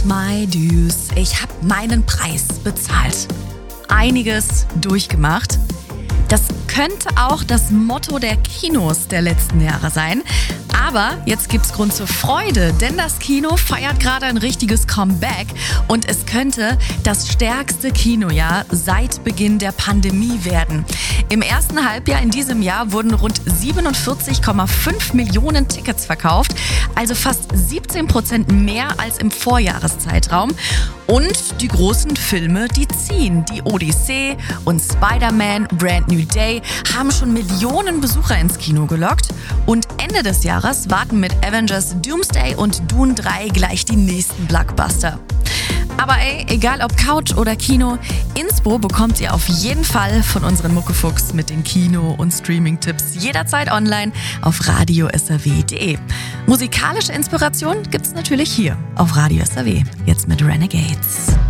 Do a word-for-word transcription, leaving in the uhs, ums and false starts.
My dues. Ich habe meinen Preis bezahlt. Einiges durchgemacht. Das könnte auch das Motto der Kinos der letzten Jahre sein. Aber jetzt gibt's Grund zur Freude, denn das Kino feiert gerade ein richtiges Comeback und es könnte das stärkste Kinojahr seit Beginn der Pandemie werden. Im ersten Halbjahr in diesem Jahr wurden rund siebenundvierzig Komma fünf Millionen Tickets verkauft, also fast siebzehn Prozent mehr als im Vorjahreszeitraum. Und die großen Filme, die ziehen. Die Odyssee und Spider-Man Brand New Day haben schon Millionen Besucher ins Kino gelockt. Und Ende des Jahres warten mit Avengers Doomsday und Dune drei gleich die nächsten Blockbuster. Aber ey, egal ob Couch oder Kino, Inspo bekommt ihr auf jeden Fall von unseren Muckefuchs mit den Kino- und Streaming-Tipps jederzeit online auf radio s r w punkt d e. Musikalische Inspiration gibt's natürlich hier auf Radio S R W, jetzt mit Renegades.